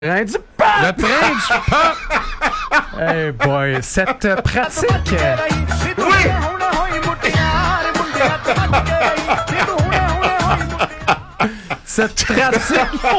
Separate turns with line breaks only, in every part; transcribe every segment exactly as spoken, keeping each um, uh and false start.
Le train du pop!
Le train du pop!
Hey boy, cette euh, pratique... euh, Cette pratique...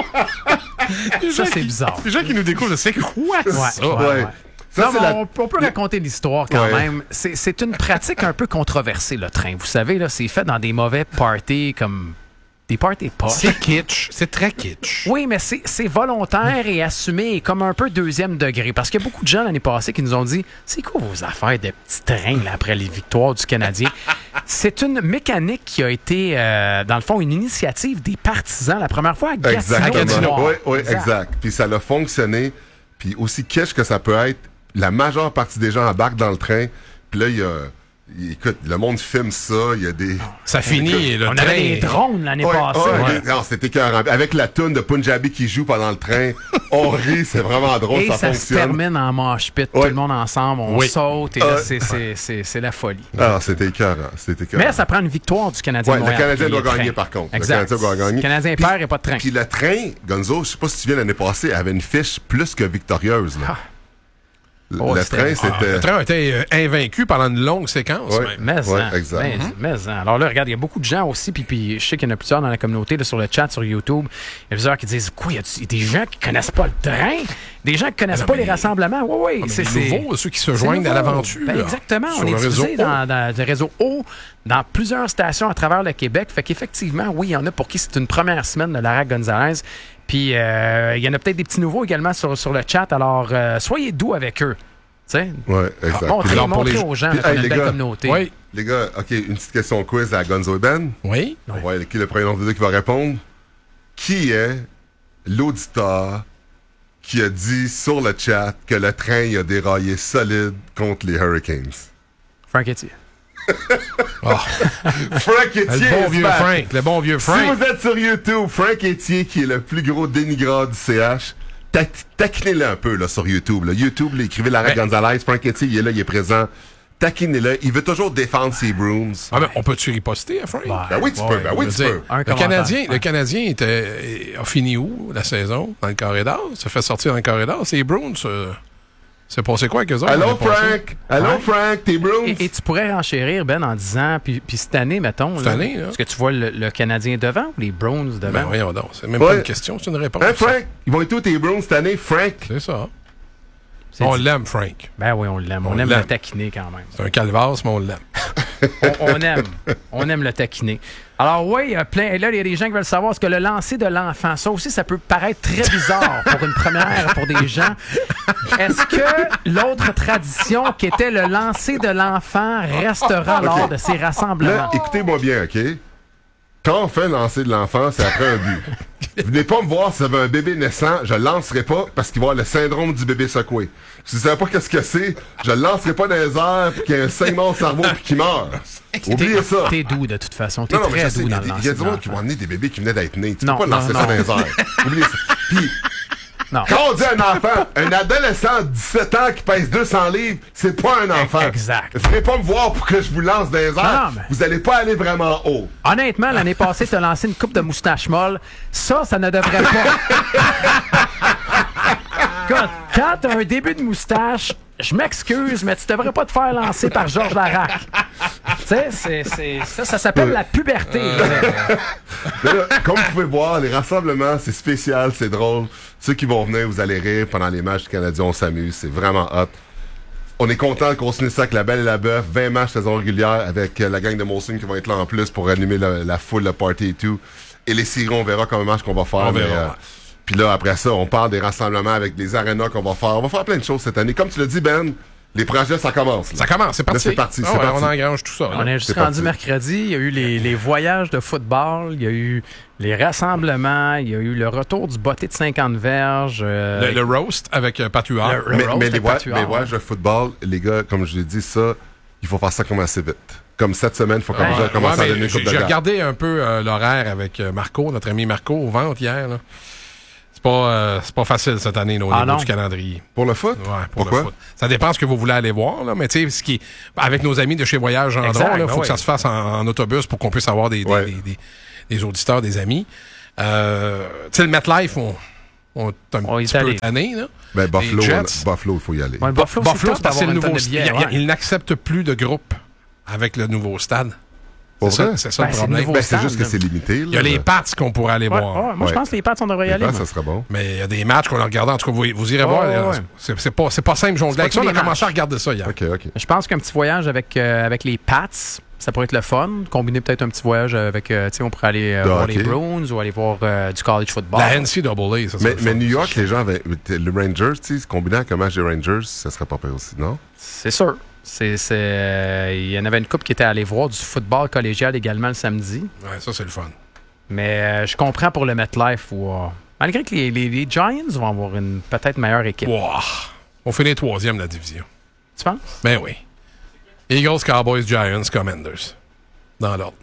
Ça, c'est bizarre.
Les gens qui nous découvrent, c'est quoi
Ouais,
ça?
ouais, ouais.
Ça,
Non,
c'est
mais
la-
on, on peut raconter l'histoire quand
Ouais.
même. C'est, c'est une pratique un peu controversée, le train. Vous savez, là, c'est fait dans des mauvais parties comme des parties poches.
C'est kitsch. C'est très kitsch.
Oui, mais c'est, c'est volontaire et assumé et comme un peu deuxième degré. Parce qu'il y a beaucoup de gens l'année passée qui nous ont dit « C'est quoi vos affaires de petits trains là, après les victoires du Canadien? » C'est une mécanique qui a été, euh, dans le fond, une initiative des partisans la première fois à Gatineau.
Exactement.
Noir.
Oui, oui, exact. Puis ça a fonctionné. Puis aussi cash que ça peut être, la majeure partie des gens embarquent dans le train. Puis là, il y a... il- Écoute, le monde filme ça. Il y a des...
Ça finit, le
On
train.
avait des drones l'année
Ouais,
passée.
ouais,
ouais.
Non, c'était écœurant. Avec la toune de Punjabi qui joue pendant le train, on rit, c'est vraiment drôle,
Et
ça,
ça, se
fonctionne.
termine en mosh pit, tout
Ouais.
le monde ensemble, on
Oui.
saute et là,
Euh,
c'est, c'est, c'est, c'est la folie.
Ah, c'était écœurant, c'était écœurant.
Mais ça prend une victoire du Canadien.
Ouais,
de
le
Montréal,
Canadien
puis
doit
les trains.
gagner, par contre. Le
Exact.
Canadien doit gagner.
Le Canadien
Puis-
perd, il n'y a pas de train.
Puis le train, Gonzo, je sais pas si tu viens l'année passée, avait une fiche plus que victorieuse. Là.
Ah.
Le-
Oh,
le
c'était-
train,
Ah,
c'était...
le train a été euh, invaincu pendant une longue séquence.
Ouais.
même.
Mais,
Ouais,
hein,
exact.
mais, mais, hein. Alors là, regarde, il y a beaucoup de gens aussi, puis, puis je sais qu'il y en a plusieurs dans la communauté, là, sur le chat, sur YouTube. Il y a plusieurs qui disent, quoi, il y a du- des gens qui connaissent pas le train? Des gens qui connaissent
Ah non,
pas
mais-
les rassemblements? Oui, oui.
Ah, mais
c'est
les
c'est-
nouveaux, ceux qui se
c'est
joignent à
nouveau.
l'aventure.
Ben, exactement.
Sur
On est
le réseau
diffusé
O.
dans, dans le réseau O, dans plusieurs stations à travers le Québec. Fait qu'effectivement, oui, il y en a pour qui c'est une première semaine de Lara Gonzalez. Puis euh, il y en a peut-être des petits nouveaux également sur, sur le chat. Alors, euh, soyez doux avec eux. Tu sais,
Ouais, exact.
montrez,
Puis là,
pour
montrez
les-
aux gens
Puis,
là, qu'on a
hey,
une
les
belle
gars,
communauté.
Oui.
Les gars, OK, une petite question quiz à Gonzo et Ben.
Oui.
On va voir qui est le premier nom de deux qui va répondre. Qui est l'auditeur qui a dit sur le chat que le train a déraillé solide contre les Hurricanes?
Frank Etier.
Frank Etier
Le bon
is
vieux
back.
Frank. Le bon vieux
Si
Frank.
vous êtes sur YouTube, Frank Etier, qui est le plus gros dénigreur du C H, tac- taquinez-le un peu là, sur YouTube. Là. YouTube, là, écrivez Lara
Ben-
Gonzalez, Frank Etier, il est là, il est présent. Taquinez-le. Il veut toujours défendre ses Brooms.
Ah, ben, on peut-tu riposter à Frank?
Ben,
Ben oui, tu
ouais,
peux. Ben oui,
Je
tu
veux dire,
peux.
Un
le
commentaire.
Canadien,
Ouais.
le Canadien était, a fini où la saison? Dans le corridor? Ça fait sortir dans le corridor. C'est les Bruins. euh, C'est passé quoi avec eux autres?
Allô,
l'année passée?
Frank? Allô,
Ouais.
Frank? Tes Brooms?
Et, et tu pourrais renchérir, Ben, en disant, puis, puis cette année, mettons,
Cette
là,
année, là.
est-ce que tu vois le, le Canadien devant ou les Browns devant?
Ben voyons donc. C'est même
Ouais.
pas une question, c'est une réponse.
Hein, Frank? Ils vont être où tes Brooms cette année, Frank?
C'est ça.
C'est
On
dit.
l'aime, Frank.
Ben oui, on l'aime. On,
On
aime
l'aime.
le taquiner quand même.
C'est un calvasse, mais on l'aime.
On, on aime. On aime le taquiner. Alors oui, il y a plein. Et là, il y a des gens qui veulent savoir ce que le lancer de l'enfant. Ça aussi, ça peut paraître très bizarre pour une première, pour des gens. Est-ce que l'autre tradition qui était le lancer de l'enfant restera lors de ces
Là,
rassemblements?
écoutez-moi bien, OK? Quand on fait lancer de l'enfant, c'est après un but. Venez pas me voir si vous avez un bébé naissant, je le lancerai pas parce qu'il va avoir le syndrome du bébé secoué. Si vous savez pas qu'est-ce que c'est, je le lancerai pas dans les airs puis qu'il y a un saignement au cerveau puis qu'il meurt. Oubliez ça.
T'es doux de toute façon. T'es
Non, non, mais
très
je sais,
doux
il y a
dans le
des- il y
lancer
a
de
des gens qui
l'enfant.
vont amener des bébés qui venaient d'être nés. Tu
Non,
peux pas lancer
non,
ça
non.
dans les airs. Oubliez ça. Puis,
Non.
quand on dit un enfant, un adolescent de dix-sept ans qui pèse deux cents livres, c'est pas un enfant.
Exact.
Venez pas me voir pour que je vous lance dans les airs.
Non, non, mais-
Vous allez pas aller vraiment haut.
Honnêtement, l'année passée, tu as lancé une coupe de moustache molle. Ça, ça ne devrait pas. Écoute, quand tu as un début de moustache, je m'excuse, mais tu devrais pas te faire lancer par Georges Larac. Tu sais, c'est, c'est, ça, ça s'appelle la puberté. là.
Mais là, comme vous pouvez voir, les rassemblements, c'est spécial, c'est drôle. Ceux qui vont venir, vous allez rire pendant les matchs du Canadien, on s'amuse, c'est vraiment hot. On est content de continuer ça avec la Belle et la Bœuf, vingt matchs saison régulière avec euh, la gang de Molson qui vont être là en plus pour animer la, la foule, le party et tout. Et les séries, on verra combien de matchs qu'on va faire.
On
mais,
verra,
euh,
ouais.
Puis là, après ça, on parle des rassemblements avec les arénas qu'on va faire. On va faire plein de choses cette année. Comme tu l'as dit, Ben, les projets, ça commence. là.
Ça commence, c'est parti.
Là, c'est parti,
Ah
c'est
ouais,
parti.
On engrange tout ça. là.
On est juste
c'est
rendu
parti.
mercredi. Il y a eu les, les voyages de football. Il y a eu les rassemblements. Il y a eu le retour du botté de cinquante verges. euh,
Le, le roast avec euh, Patuard.
Le-
Mais,
roast
mais les,
avec
voix-
Patuard,
les voyages de football, les gars, comme je l'ai dit, ça, il faut faire ça comme assez vite. Comme cette semaine, il faut
Ouais,
commencer, commencer
ouais,
à
mais
donner une coupe
J'ai
de
j'ai
gars.
regardé un peu euh, l'horaire avec euh, Marco, notre ami Marco, au ventre hier. là. C'est pas, euh, c'est pas facile cette année là, au
Ah
niveau
non?
du calendrier.
Pour le foot?
Ouais, pour
Pourquoi?
le foot. Ça dépend ce que vous voulez aller voir, là, mais tu sais, ce qui avec nos amis de chez Voyage Gendron,
Exact,
il
ben
faut que
oui.
ça se fasse en, en autobus pour qu'on puisse avoir des, des,
Ouais.
des, des- des auditeurs, des amis. Euh, tu sais, le MetLife, on, On est un
On
petit
est
peu
allé.
tanné, là.
Ben, Buffalo,
Les Jets.
on- Buffalo, il faut y aller.
Ouais, Buffalo,
Buffalo,
c'est
c'est parce que c'est le nouveau
stade.
stade. Il, il- il n'accepte plus de groupe avec le nouveau stade.
Pour
C'est ça,
vrai?
c'est ça
Ben,
le
c'est le
problème.
nouveau
Ben, c'est
stade,
juste que
là.
c'est limité.
Il y a les Pats qu'on pourrait aller
Ouais,
voir.
ouais, moi, je
Ouais.
pense que les Pats, on devrait y
Les
aller.
Pats,
moi.
ça serait bon.
Mais il y a des matchs qu'on a regardés. En tout cas, vous, vous irez
Ouais,
voir.
ouais,
là,
ouais.
C'est, c'est pas, c'est pas simple jongler
pas
avec ça.
tous
On a
les
commencé
matchs.
à regarder ça hier.
OK, OK.
Je pense qu'un petit voyage avec, euh, avec les Pats, ça pourrait être le fun. Combiner peut-être un petit voyage avec, euh, tu sais, on pourrait aller euh,
De
voir
hockey.
les Bruins ou aller voir euh, du college football.
La N C double A, ça serait
Mais,
le
mais
fun.
New York, les gens avaient. Le Rangers, tu sais, combiné avec un match des Rangers, ça serait pas pire aussi, non?
C'est sûr. C'est, c'est, euh, il y en avait une couple qui était allée voir du football collégial également le samedi.
Ouais, ça, c'est le fun.
Mais euh, je comprends pour le MetLife où, euh, malgré que les, les, les Giants vont avoir une peut-être meilleure équipe.
Wow. On finit troisième de la division.
Tu penses?
Ben oui. Eagles, Cowboys, Giants, Commanders. Dans l'ordre.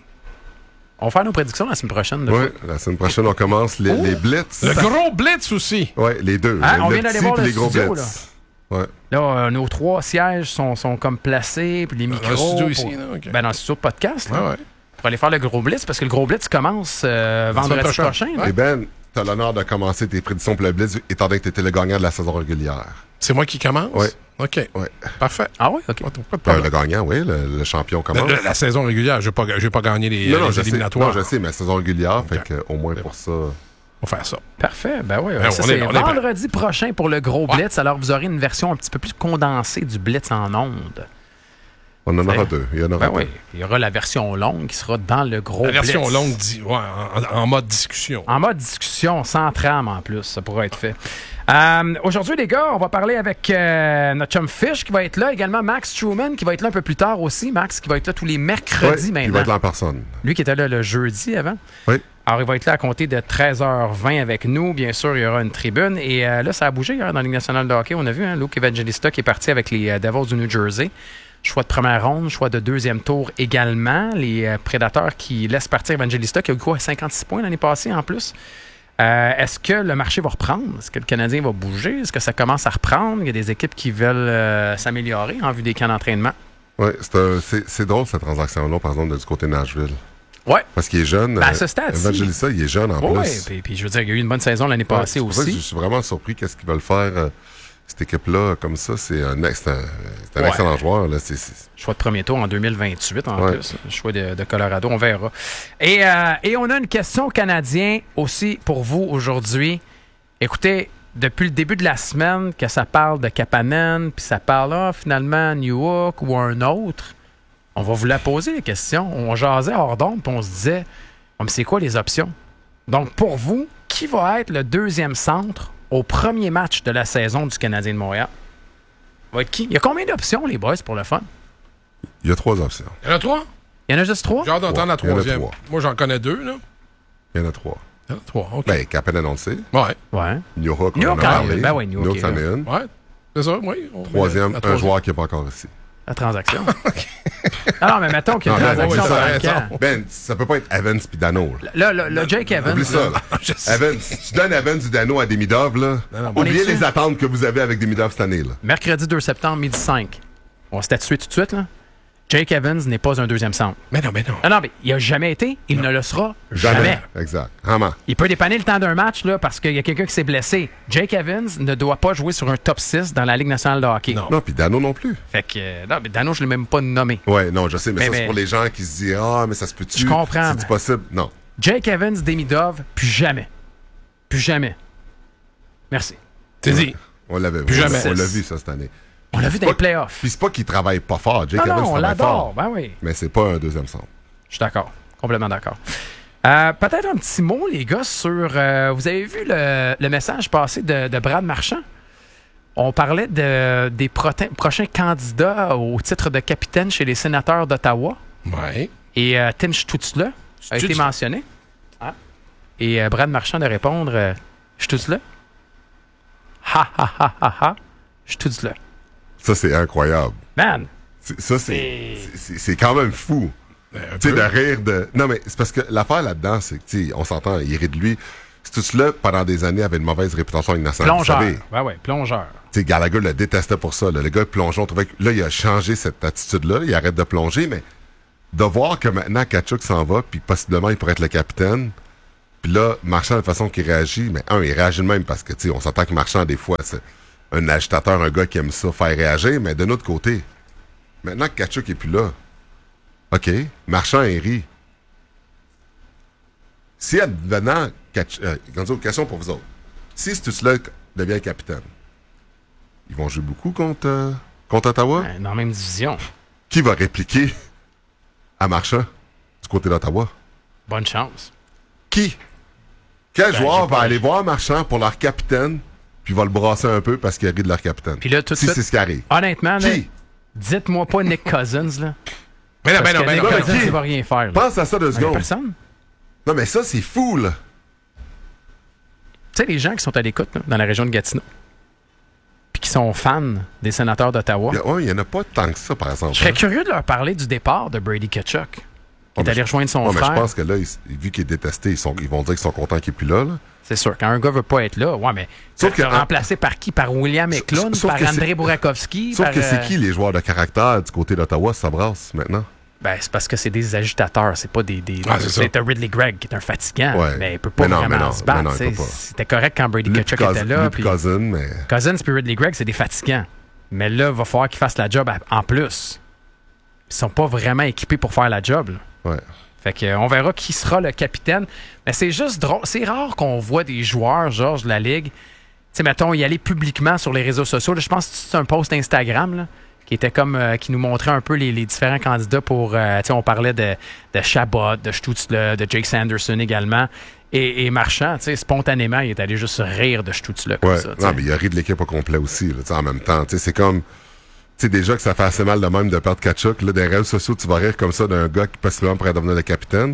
On va faire nos prédictions la semaine prochaine. de
Oui,
foot.
la semaine prochaine, on commence les,
Oh!
les Blitz.
Le gros blitz aussi.
Oui, les deux.
Hein,
le,
on
le
vient d'aller
petit
voir
puis
le
les gros
studio,
Blitz. Ouais.
Là, euh, nos trois sièges sont, sont comme placés, puis les
Dans
micros.
le studio
pour-
ici, là, OK.
Ben, dans le studio de podcast, là,
Ouais, ouais.
pour aller faire le gros blitz, parce que le gros blitz commence euh,
La semaine
vendredi
prochaine.
prochain. là.
Et Ben, t'as l'honneur de commencer tes prédictions pour le Blitz, étant donné que t'étais le gagnant de la saison régulière.
C'est moi qui commence?
Ouais.
OK.
Ouais.
Parfait.
Ah oui? OK.
Pas de
Ben,
problème.
le gagnant, oui, le, le champion commence.
La, la- la saison régulière, je n'ai pas, j'ai pas gagné les,
non,
euh,
non,
les
je sais,
éliminatoires.
non, je sais, mais la saison régulière,
Ok.
fait que, au moins pour ça.
On va faire ça.
Parfait. Ben oui,
Ben,
ça,
on
c'est
est- on est prêt.
vendredi prochain pour le gros
Ouais.
blitz. Alors, vous aurez une version un petit peu plus condensée du blitz en ondes.
On en aura
Ouais.
deux. Il y en aura
Ben oui.
deux.
Il y aura la version longue qui sera dans le gros
La version
blitz.
longue, di- ouais, en, en mode discussion.
En mode discussion, sans trame en plus, ça pourra être fait. Euh, Aujourd'hui, les gars, on va parler avec euh, notre chum Fish qui va être là, également Max Truman qui va être là un peu plus tard aussi. Max qui va être là tous les mercredis
Ouais,
maintenant.
il va être là en personne.
Lui qui était là le jeudi avant.
Oui.
Alors, il va être là à compter de treize heures vingt avec nous. Bien sûr, il y aura une tribune. Et euh, là, ça a bougé hier dans la Ligue nationale de hockey. On a vu hein, Luke Evangelista qui est parti avec les euh, Devils du New Jersey. Choix de première ronde, choix de deuxième tour également. Les euh, Prédateurs qui laissent partir Evangelista, qui a eu quoi, cinquante-six points l'année passée en plus. Euh, Est-ce que le marché va reprendre? Est-ce que le Canadien va bouger? Est-ce que ça commence à reprendre? Il y a des équipes qui veulent euh, s'améliorer en vue des camps d'entraînement.
Oui, c'est un- c'est c'est drôle cette transaction-là, par exemple, du côté de Nashville.
Ouais.
Parce qu'il est jeune.
Ben, à
euh,
ce stade-ci.
Evangelista, il est jeune en
Oui,
plus.
puis, puis je veux dire, il y a eu une bonne saison l'année
Ouais,
passée
c'est pour ça que
aussi.
je suis vraiment surpris qu'est-ce qu'ils veulent faire. euh, cette équipe-là, comme ça, c'est un, ex- c'est un, c'est un
Ouais.
excellent joueur. Là. C'est, c'est-
Choix de premier tour en deux mille vingt-huit en
Ouais.
plus. Choix de, de Colorado, on verra. Et, euh, et on a une question aux Canadiens aussi pour vous aujourd'hui. Écoutez, depuis le début de la semaine, que ça parle de Kapanen, puis ça parle là, finalement Newhook ou un autre, on va vous la poser les questions. On jasait hors d'onde, puis on se disait, oh, mais c'est quoi les options? Donc pour vous, qui va être le deuxième centre au premier match de la saison du Canadien de Montréal? Va être qui? Il y a combien d'options, les boys, pour le fun?
il y a trois options.
Il y en a trois?
Il y en a juste trois?
J'ai hâte d'entendre la
Il y en a
troisième.
trois.
Moi, j'en connais deux, là.
Il y en a trois.
Il y en a trois, OK.
Ben, Kapanen, on le sait.
Ouais,
Ouais.
Newhook, on
Newhook,
en a
ah,
parlé.
ben ouais, Newhook est
c'en
là.
est une.
ouais. C'est ça, oui. On-
Troisième,
la
un
troisième.
joueur qui n'est pas encore ici.
La transaction. Ah non, mais mettons qu'il y a une
Non, mais
transaction
oublie ça,
dans le
raison.
camp.
Ben, ça peut pas être Evans puis Dano. Là.
Là, là, là, Jake Evans.
Oublie ça.
là,
là.
Je sais.
Evans, si tu donnes Evans du Dano à Demidov, là,
Non, non,
on
oubliez
est
les
sûr.
attentes que vous avez avec Demidov cette année. Là.
mercredi deux septembre, midi cinq. On va statuer tout de suite, là. Jake Evans n'est pas un deuxième centre.
Mais non, mais non.
Ah non, mais il n'a jamais été. Il ne le sera jamais.
Exact. Vraiment.
Il peut dépanner le temps d'un match là, parce qu'il y a quelqu'un qui s'est blessé. Jake Evans ne doit pas jouer sur un top six dans la Ligue nationale de hockey.
Non.
Non, puis Dano non plus.
Fait que, euh, non, mais Dano, je ne l'ai même pas nommé.
Ouais, non, je sais, mais,
Mais-
ça, c'est
mais-
pour les gens qui se disent ah, mais ça se peut-tu?
Je comprends,
C'est
mais-
possible? Non.
Jake Evans, Demidov, plus jamais. Plus jamais. Merci.
T'es dit.
On l'avait
Plus
on-
jamais.
On l'a vu, ça, cette année.
On l'a vu
C'est
dans les
pas-
playoffs.
Puis c'est pas qu'il travaille pas fort. Jake
Non,
Evans
non, on
travaille
l'adore.
fort.
Ben oui.
Mais c'est pas un deuxième centre.
Je suis d'accord. Complètement d'accord. Euh, Peut-être un petit mot, les gars, sur... euh, vous avez vu le, le message passé de, de Brad Marchand? On parlait de, des prote- prochains candidats au titre de capitaine chez les sénateurs d'Ottawa.
Ouais.
Et euh, Tim Stutzle a été
Stutzle.
mentionné. Ah. Et euh, Brad Marchand de répondre euh, Stutzle? Ha ha ha ha ha. Stutzle.
Ça, c'est incroyable.
Man!
C'est- Ça, c'est
C'est-
c'est- c'est quand même fou.
Un
Tu sais,
peu.
de rire de. Non, mais c'est parce que l'affaire là-dedans, c'est que, tu sais, on s'entend, il rit de lui. C'est tout là pendant des années, avait une mauvaise réputation avec nationale. Vous
Plongeur.
savez,
Ben ouais, plongeur.
tu sais, Gallagher le détestait pour ça. là. Le gars plongeon, on trouvait que là, il a changé cette attitude-là. Il arrête de plonger, mais de voir que maintenant, Kachuk s'en va, puis possiblement, il pourrait être le capitaine. Puis là, Marchand, de la façon qu'il réagit, mais un, il réagit de même parce que, tu sais, on s'entend que Marchand, des fois, c'est un agitateur, un gars qui aime ça, faire réagir, mais de notre côté, maintenant que Tkachuk est plus là, OK, Marchand est ri. Si advenant, Tkachuk, euh, Gonzo, question pour vous autres. Si Stützle devient capitaine, ils vont jouer beaucoup contre, euh, contre Ottawa?
Ben, dans la même division.
Qui va répliquer à Marchand du côté d'Ottawa?
Bonne chance.
Qui? Quel
Ben,
joueur
j'ai
va
pas-
aller voir Marchand pour leur capitaine, puis va le brasser un peu parce qu'il rit de leur capitaine?
Puis là, tout de
si
suite-
c'est ce qui arrive.
Honnêtement, là,
Qui?
dites-moi pas Nick Cousins, là.
Mais non,
Parce
ben non,
que
ben
Nick
non.
mais
Cousins,
qui?
il va rien faire. Là.
Pense à ça deux
Il y a
secondes.
personne.
Non, mais ça, c'est fou, là.
Tu sais, les gens qui sont à l'écoute là, dans la région de Gatineau, puis qui sont fans des sénateurs d'Ottawa,
Il y a- ouais, il y en a pas tant que ça, par exemple.
je serais
hein.
curieux de leur parler du départ de Brady Tkachuk, qui
Ouais,
est
mais
allé
je-
rejoindre son
ouais, mais
frère.
je pense que là, il- vu qu'il est détesté, ils, sont, ils vont dire qu'ils sont contents qu'il n'est plus là, là.
C'est sûr, quand un gars veut pas être là, ouais, mais
Sauf
sauf
que-
que remplacé par qui? Par William Eklund,
sauf
par
que
André
c'est-
Burakovsky?
Sauf
par,
que c'est
euh,
qui les joueurs de caractère du côté d'Ottawa, ça brasse maintenant?
Ben, c'est parce que c'est des agitateurs, c'est pas des... des
Ah, c'est ça.
c'est un Ridley Gregg qui est un fatigant,
Ouais.
mais il peut pas
Mais non,
vraiment
mais non,
se battre.
mais non, il
tu
peut
sais.
pas.
C'était correct quand Brady
Lui,
Tkachuk
puis
était
Cousin-
là.
lui,
puis
puis Cousin, mais...
Cousins puis Ridley Gregg, c'est des fatigants. Mais là, il va falloir qu'ils fassent la job à- en plus. Ils sont pas vraiment équipés pour faire la job. là.
Ouais.
Fait que, euh, on verra qui sera le capitaine. Mais c'est juste drôle. C'est rare qu'on voit des joueurs, Georges, de la Ligue, tu sais, mettons, y aller publiquement sur les réseaux sociaux. Là, je pense que c'est un post Instagram, là, qui était comme, euh, qui nous montrait un peu les, les différents candidats pour, euh, tu sais, on parlait de, de Chabot, de Stützle, de Jake Sanderson également. Et, et Marchand, tu sais, spontanément, il est allé juste rire de Stützle comme
Ouais.
ça. tu
Non,
sais.
mais il a ri de l'équipe au complet aussi, là, tu sais, en même temps. Tu sais, c'est comme... Tu sais, déjà que ça fait assez mal de même de perdre Tkachuk. Là, des réseaux sociaux, tu vas rire comme ça d'un gars qui possiblement pourrait devenir le capitaine.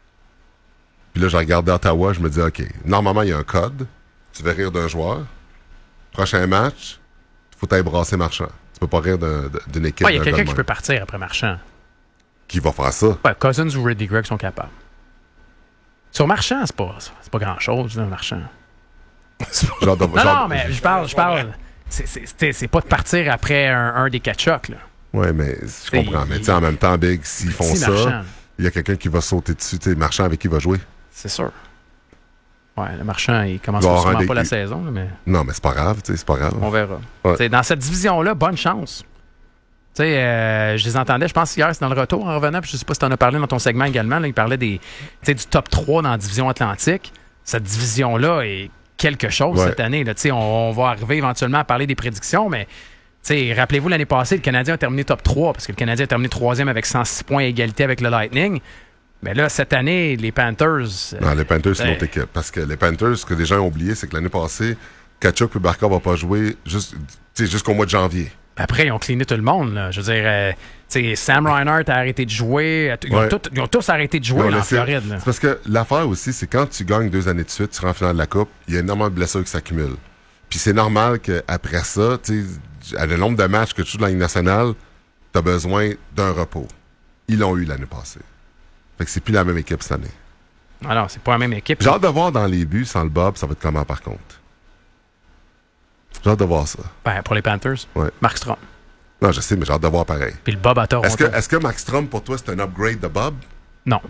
Puis là, je regardais Ottawa, je me dis, OK, normalement, il y a un code. Tu veux rire d'un joueur. Prochain match, il faut t'aller brasser Marchand. Tu peux pas rire d'un- d'une équipe
Ouais, il y a
d'un
quelqu'un
gars
qui
de
peut
même.
partir après Marchand.
Qui va faire ça.
Ouais, Cousins ou Ridley Gregg sont capables. Sur Marchand, c'est pas, c'est pas grand-chose, là, Marchand.
Genre de-
Non,
genre-
non, mais je parle, je parle. C'est, c'est, c'est- c'est pas de partir après un, un des Tkachuk, là.
Ouais, mais je comprends.
Il-
Mais tu sais, en même temps, Big, s'ils font
Petit
ça,
Marchand,
il y a quelqu'un qui va sauter dessus. Tu sais, Marchand avec qui il va jouer.
c'est sûr. Ouais, le Marchand, il commence
Il va avoir
sûrement
un
pas la
des-
saison, là, mais
Non, mais c'est pas grave, tu sais, c'est pas grave.
on verra.
Ouais.
T'sais, dans cette division-là, bonne chance. Tu sais, euh, je les entendais, je pense hier, c'est dans le retour en revenant, puis je sais pas si tu en as parlé dans ton segment également, là, il parlait des, tu sais, du top trois dans la division Atlantique. Cette division-là est quelque chose
Ouais.
cette année. Là. Tu sais, On, on va arriver éventuellement à parler des prédictions, mais tu sais, rappelez-vous, l'année passée, le Canadien a terminé top trois, parce que le Canadien a terminé troisième avec cent six points à égalité avec le Lightning. Mais là, cette année, les Panthers... euh,
Non, les Panthers, c'est une
Ben-
autre équipe. Parce que les Panthers, ce que les gens ont oublié, c'est que l'année passée, Tkachuk et Barkov vont pas jouer juste, tu sais, jusqu'au mois de janvier.
Après, ils ont cleané tout le monde. Là. Je veux dire, euh, tu sais, Sam Reinhart a arrêté de jouer. Ils ont,
Ouais.
tout- ils ont tous arrêté de jouer
Non,
là, en
laissez-
Floride. là.
C'est parce que l'affaire aussi, c'est quand tu gagnes deux années de suite, tu rentres en finale de la Coupe, il y a énormément de blessures qui s'accumulent. Puis c'est normal qu'après ça, tu sais, à le nombre de matchs que tu joues dans la Ligue nationale, tu as besoin d'un repos. Ils l'ont eu l'année passée. Fait que c'est plus la même équipe cette année.
Ah non, c'est pas la même équipe.
J'ai hâte de voir dans les buts, sans le Bob, ça va être comment par contre. J'ai hâte de voir ça.
Ben, pour les Panthers,
Ouais.
Mark Strom.
Non, je sais, mais j'ai hâte de voir pareil.
Puis le Bob à Toronto.
Est-ce que, est-ce que Max Strom, pour toi, c'est un upgrade de Bob?
Non.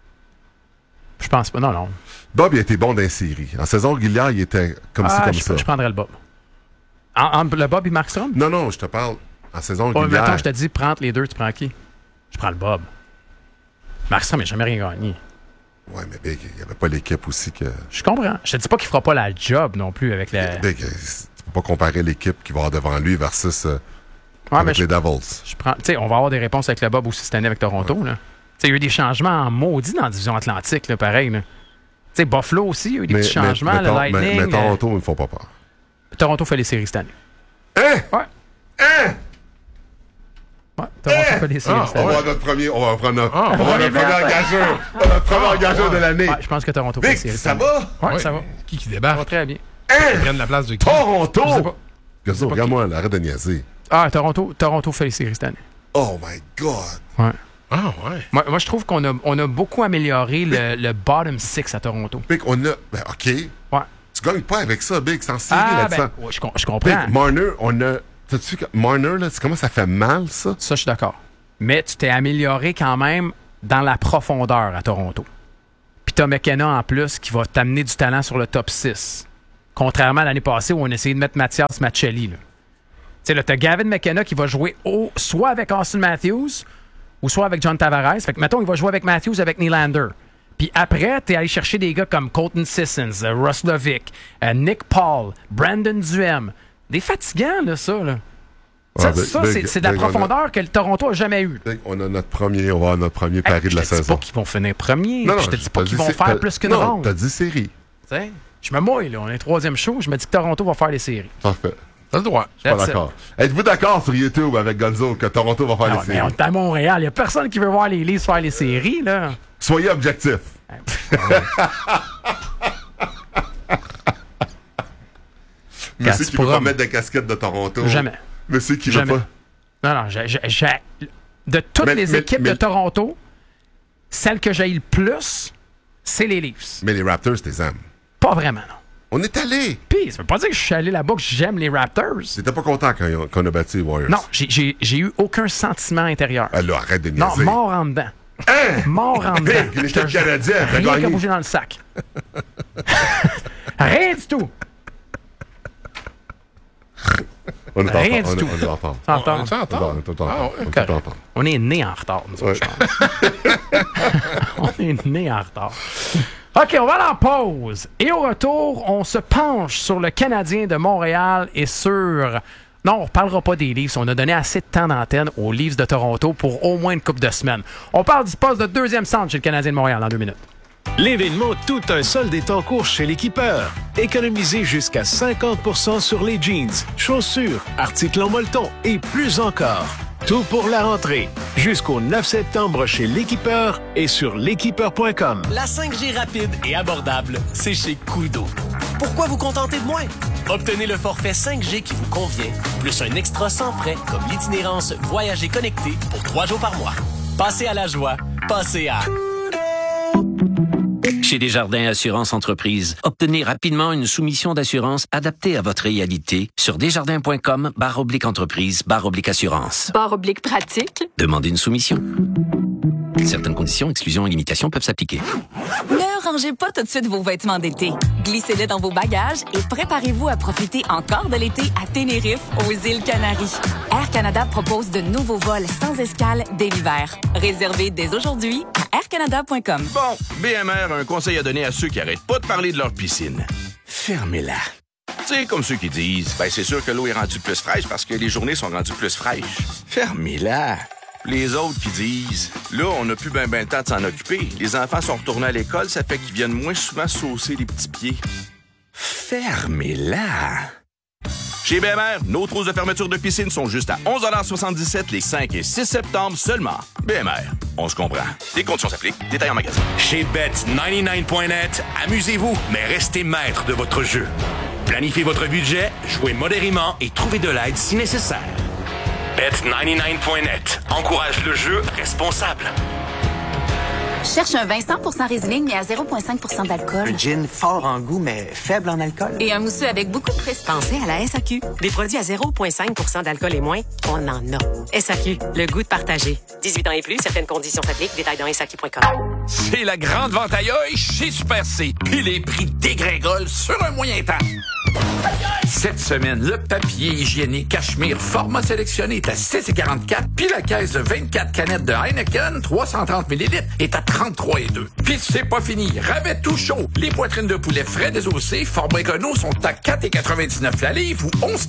Je pense pas. Non, non.
Bob, il a été bon dans les séries. En saison régulière, il était comme ci,
Ah,
comme
je,
ça.
je prendrais le Bob. En- entre le Bob et Mark Strom?
Non, non, je te parle en saison
Oh,
régulière.
mettons, je te dis, prends entre les deux, tu prends qui? Je prends le Bob. Mark Strom n'a jamais rien gagné.
Ouais, mais Big, il n'y avait pas l'équipe aussi que...
Je comprends. Je te dis pas qu'il fera pas la job non plus avec la...
Big, euh, tu peux pas comparer l'équipe qui va avoir devant lui versus euh,
Ouais, mais
avec
je,
les Devils.
je prends... Tu sais, on va avoir des réponses avec le Bob aussi cette année avec Toronto, là. Tu sais, il y a eu des changements en maudit dans la division Atlantique, là, pareil, là. Tu sais, Buffalo aussi, il y a eu des
Mais,
petits
mais-
changements,
mettons-
le Lightning.
mais, mais
euh,
Toronto, ils me font pas peur.
Toronto fait les séries cette année.
Hein?
Ouais.
Hein?
Ouais, Toronto fait les séries
Ah,
cette
On
année.
va avoir notre premier, on va prendre notre,
Ah,
on va avoir notre premier engageur. Notre premier engageur de l'année.
Ouais, je pense que Toronto fait les
Big,
séries.
ça
cette année.
va?
Ouais,
Ouais,
ça va.
mais Qui qui
Ça va
débarque?
très bien.
Ils prennent la place de qui?
Toronto!
Je sais pas.
Gazzo,
pas
regarde-moi, là, arrête de niaiser.
Ah, Toronto, Toronto fait les séries cette année.
Oh my God!
Ouais.
Ah, ouais.
Moi, moi je trouve qu'on a, on a beaucoup amélioré le, le bottom six à Toronto.
Big, on a... Ben, OK.
Ouais.
Tu gagnes pas avec ça, Big, sans série
Ah,
là-dedans.
ben, ouais, je, com- je
Big,
comprends.
Marner, on a... T'as-tu vu que Marner, là, c'est comment ça fait mal, ça?
Ça, je suis d'accord. Mais tu t'es amélioré quand même dans la profondeur à Toronto. Puis Puis t'as McKenna en plus qui va t'amener du talent sur le top six. Contrairement à l'année passée où on essayait de mettre Mathias Maccelli. Tu sais, là, t'as Gavin McKenna qui va jouer au, soit avec Austin Matthews ou soit avec John Tavares. Fait que, mettons, il va jouer avec Matthews, avec Nylander. Puis après, t'es allé chercher des gars comme Colton Sissons, uh, Russ Lovick, uh, Nick Paul, Brandon Duhem. Des fatigants, là, ça, là. Ça,
Ah, ben,
ça
ben,
c'est, c'est de la
ben,
profondeur a... que le Toronto n'a jamais eu.
On a notre premier, on va avoir notre premier pari
hey,
de la
je te dis
saison.
pas qu'ils vont finir premier.
Non, non,
je te dis pas qu'ils vont
c'est...
faire
t'as...
plus qu'une
non,
ronde.
t'as dit série.
T'sais, je me mouille, là. On est troisième show. Je me dis que Toronto va faire les séries.
Parfait.
T'as le droit.
Je suis pas d'accord. It. Êtes-vous d'accord sur YouTube avec Gonzo que Toronto va faire
Ah,
les
mais
séries?
on est à Montréal. Il n'y a personne qui veut voir les Leafs faire les séries, là.
Soyez objectifs. Monsieur qui ne veut pas mettre de casquette de Toronto.
Jamais.
Monsieur qui
Jamais.
veut pas.
Non, non. J'ai, j'ai, j'ai... De toutes
mais,
les
mais,
équipes
mais...
de Toronto, celle que j'ai le plus, c'est les Leafs.
Mais les Raptors, t'es aimes.
Pas vraiment, non.
On est allé.
Puis, ça veut pas dire que je suis allé là-bas que j'aime les Raptors.
T'étais pas content quand on a battu les Warriors?
Non, j'ai, j'ai, j'ai eu aucun sentiment intérieur.
Ah là, arrête de niaiser.
Non, mort en dedans.
Hein?
Mort en dedans.
Hey, l'équipe canadienne, t'as
rien
gagné.
qu'à bouger dans le sac. Rien du tout.
On est
Rien
en
du tout.
On est en retard.
En retard.
On est en retard?
On est en retard.
Ah, ouais.
On est en
Correct.
retard.
On est né en retard, nous autres, je pense. On est né en retard. OK, on va à la pause. Et au retour, on se penche sur le Canadien de Montréal et sur... Non, on ne parlera pas des Leafs. On a donné assez de temps d'antenne aux Leafs de Toronto pour au moins une couple de semaines. On parle du poste de deuxième centre chez le Canadien de Montréal dans deux minutes.
L'événement Tout un solde est en cours chez l'Équipeur. Économisez jusqu'à cinquante pour cent sur les jeans, chaussures, articles en molleton et plus encore. Tout pour la rentrée. Jusqu'au neuf septembre chez l'Équipeur et sur l'équipeur point com.
La cinq G rapide et abordable, c'est chez Koodo. Pourquoi vous contenter de moins? Obtenez le forfait cinq G qui vous convient, plus un extra sans frais comme l'itinérance Voyager connecté pour trois jours par mois. Passez à la joie, passez à...
Chez Desjardins Assurance Entreprise, obtenez rapidement une soumission d'assurance adaptée à votre réalité sur desjardins.com barre oblique entreprise barre oblique assurance.
Barre oblique pratique.
Demandez une soumission. Certaines conditions, exclusions et limitations peuvent s'appliquer.
Ne rangez pas tout de suite vos vêtements d'été. Glissez-les dans vos bagages et préparez-vous à profiter encore de l'été à Tenerife, aux îles Canaries. Air Canada propose de nouveaux vols sans escale dès l'hiver. Réservez dès aujourd'hui à air canada point com.
Bon, B M R a un conseil à donner à ceux qui arrêtent pas de parler de leur piscine. Fermez-la. Tu sais, comme ceux qui disent, ben c'est sûr que l'eau est rendue plus fraîche parce que les journées sont rendues plus fraîches. Fermez-la. Les autres qui disent, là, on n'a plus ben ben le temps de s'en occuper. Les enfants sont retournés à l'école, ça fait qu'ils viennent moins souvent saucer les petits pieds. Fermez-la. Chez B M R, nos trousses de fermeture de piscine sont juste à onze soixante-dix-sept les cinq et six septembre seulement. B M R, on se comprend. Les conditions s'appliquent. Détails en magasin.
Chez bet quatre-vingt-dix-neuf point net, amusez-vous, mais restez maître de votre jeu. Planifiez votre budget, jouez modérément et trouvez de l'aide si nécessaire. bet quatre-vingt-dix-neuf point net encourage le jeu responsable.
Cherche un vin cent pour cent Riesling, mais à zéro virgule cinq pour cent d'alcool.
Un gin fort en goût, mais faible en alcool.
Et un mousseux avec beaucoup de prestige.
Pensez à la S A Q. Des produits à zéro virgule cinq pour cent d'alcool et moins, on en a. S A Q, le goût de partager. dix-huit ans et plus, certaines conditions s'appliquent. Détails dans S A Q point com.
C'est la grande vente aïe chez Super C. Puis les prix dégringolent sur un moyen temps. Cette semaine, le papier hygiénique Cachemire format sélectionné est à six quarante-quatre, puis la caisse de vingt-quatre canettes de Heineken, trois cent trente millilitres, est à trente-trois deux. Puis c'est pas fini, rabais tout chaud. Les poitrines de poulet frais désossées, format écono, sont à quatre quatre-vingt-dix-neuf la livre ou onze